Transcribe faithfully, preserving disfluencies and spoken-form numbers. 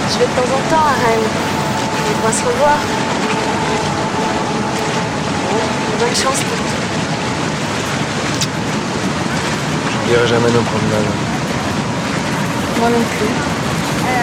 Je vais de temps en temps à Rennes. On va se revoir. Bon, bonne chance pour tout. Je dirai jamais nos promenades. Moi non plus.